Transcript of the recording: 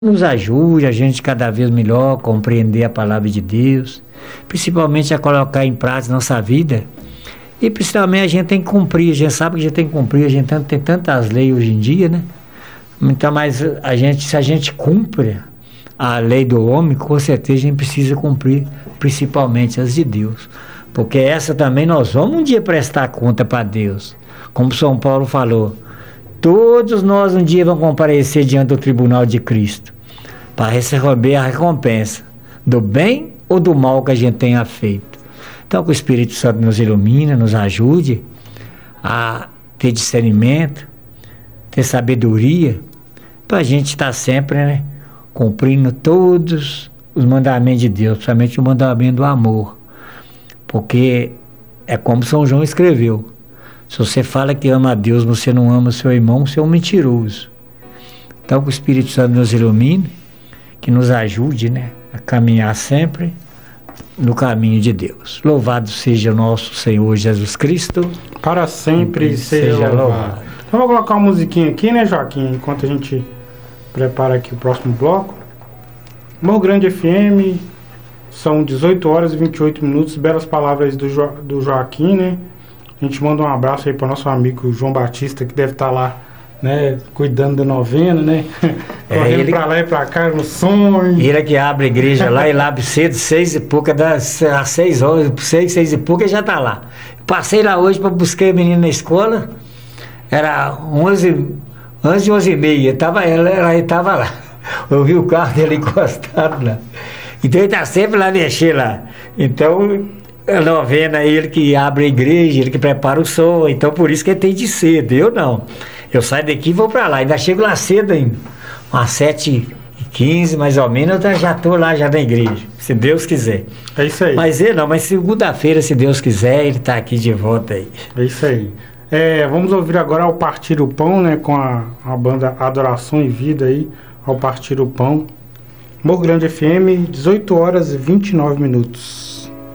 nos ajude a gente cada vez melhor compreender a palavra de Deus, principalmente a colocar em prática nossa vida. E principalmente a gente tem que cumprir, a gente sabe que a gente tem que cumprir, a gente tem tantas leis hoje em dia, né? Então, mas se a gente cumpre a lei do homem, com certeza a gente precisa cumprir principalmente as de Deus. Porque essa também nós vamos um dia prestar conta para Deus. Como São Paulo falou, todos nós um dia vamos comparecer diante do tribunal de Cristo para receber a recompensa do bem ou do mal que a gente tenha feito. Então, que o Espírito Santo nos ilumine, nos ajude a ter discernimento, ter sabedoria, para a gente estar sempre, né, cumprindo todos os mandamentos de Deus, principalmente o mandamento do amor. Porque é como São João escreveu: se você fala que ama a Deus, você não ama o seu irmão, você é um mentiroso. Então, que o Espírito Santo nos ilumine, que nos ajude, né, a caminhar sempre no caminho de Deus. Louvado seja o nosso Senhor Jesus Cristo. Para sempre seja louvado. Então, vou colocar uma musiquinha aqui, né, Joaquim, enquanto a gente prepara aqui o próximo bloco. Morro Grande FM, são 18 horas e 28 minutos, belas palavras do Joaquim, né? A gente manda um abraço aí para o nosso amigo João Batista, que deve estar lá, né, cuidando da novena, né? Correndo para lá e para cá no sonho. Ele que abre a igreja lá e lá abre cedo, 6 e pouca, às 6 horas, 6 e pouca, já está lá. Passei lá hoje para buscar a menina na escola, era 11h30, ela estava lá. Eu vi o carro dele encostado lá. Então ele está sempre lá mexendo lá. Então, a novena, ele que abre a igreja, ele que prepara o som. Então, por isso que ele tem de cedo. Eu não. Eu saio daqui e vou para lá. Ainda chego lá cedo ainda. Umas 7h15, mais ou menos, eu já estou lá já na igreja. Se Deus quiser. É isso aí. Mas segunda-feira, se Deus quiser, ele está aqui de volta aí. É isso aí. Vamos ouvir agora Ao Partir o Pão, né? Com a banda Adoração e Vida aí. Ao Partir o Pão. Morro Grande FM, 18 horas e 29 minutos.